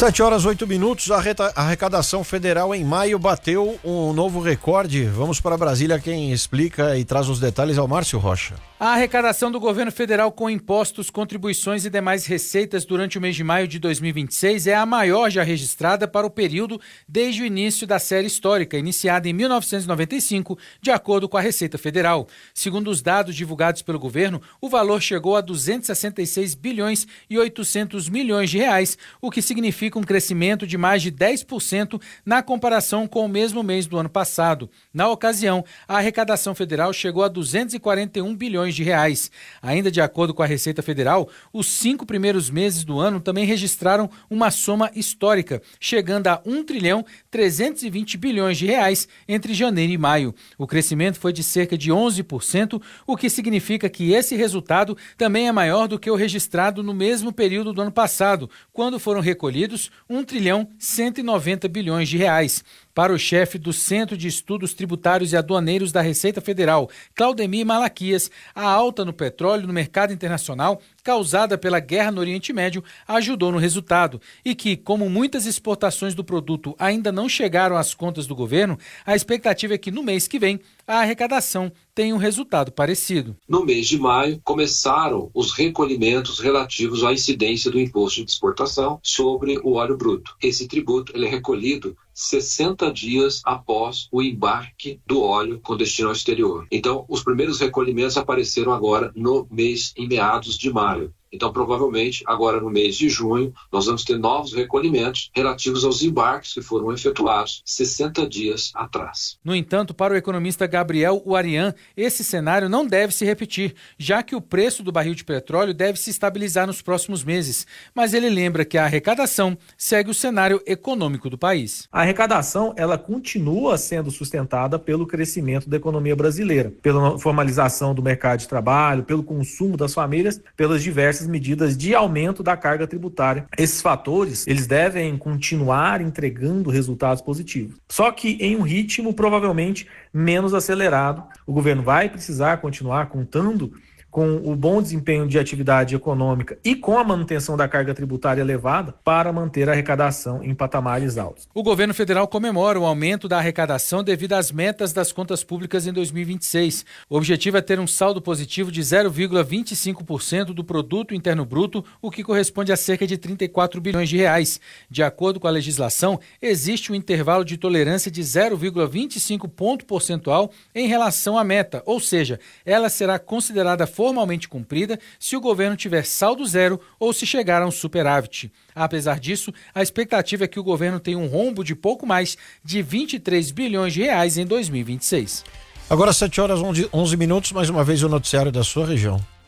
7h08, a arrecadação federal em maio bateu um novo recorde. Vamos para Brasília, quem explica e traz os detalhes é o Márcio Rocha. A arrecadação do governo federal com impostos, contribuições e demais receitas durante o mês de maio de 2026 é a maior já registrada para o período desde o início da série histórica, iniciada em 1995, de acordo com a Receita Federal. Segundo os dados divulgados pelo governo, o valor chegou a 266 bilhões e 800 milhões de reais, o que significa um crescimento de mais de 10% na comparação com o mesmo mês do ano passado. Na ocasião, a arrecadação federal chegou a 241 bilhões de reais. Ainda de acordo com a Receita Federal, os 5 primeiros meses do ano também registraram uma soma histórica, chegando a 1 trilhão 320 bilhões de reais entre janeiro e maio. O crescimento foi de cerca de 11%, o que significa que esse resultado também é maior do que o registrado no mesmo período do ano passado, quando foram recolhidos 1 trilhão 190 bilhões de reais. Para o chefe do Centro de Estudos Tributários e Aduaneiros da Receita Federal, Claudemir Malaquias, a alta no petróleo no mercado internacional, causada pela guerra no Oriente Médio, ajudou no resultado e que, como muitas exportações do produto ainda não chegaram às contas do governo, a expectativa é que no mês que vem a arrecadação tenha um resultado parecido. No mês de maio, começaram os recolhimentos relativos à incidência do imposto de exportação sobre o óleo bruto. Esse tributo ele é recolhido 60 dias após o embarque do óleo com destino ao exterior. Então, os primeiros recolhimentos apareceram agora no mês, em meados de maio. Então, provavelmente, agora no mês de junho, nós vamos ter novos recolhimentos relativos aos embarques que foram efetuados 60 dias atrás. No entanto, para o economista Gabriel Uarian, esse cenário não deve se repetir, já que o preço do barril de petróleo deve se estabilizar nos próximos meses. Mas ele lembra que a arrecadação segue o cenário econômico do país. A arrecadação, ela continua sendo sustentada pelo crescimento da economia brasileira, pela formalização do mercado de trabalho, pelo consumo das famílias, pelas diversas medidas de aumento da carga tributária. Esses fatores, eles devem continuar entregando resultados positivos. Só que em um ritmo provavelmente menos acelerado. O governo vai precisar continuar contando com o bom desempenho de atividade econômica e com a manutenção da carga tributária elevada para manter a arrecadação em patamares altos. O governo federal comemora o aumento da arrecadação devido às metas das contas públicas em 2026. O objetivo é ter um saldo positivo de 0,25% do produto interno bruto, o que corresponde a cerca de 34 bilhões de reais. De acordo com a legislação, existe um intervalo de tolerância de 0,25 ponto percentual em relação à meta, ou seja, ela será considerada formalmente cumprida se o governo tiver saldo zero ou se chegar a um superávit. Apesar disso, a expectativa é que o governo tenha um rombo de pouco mais de 23 bilhões de reais em 2026. Agora 7h11, mais uma vez o noticiário da sua região.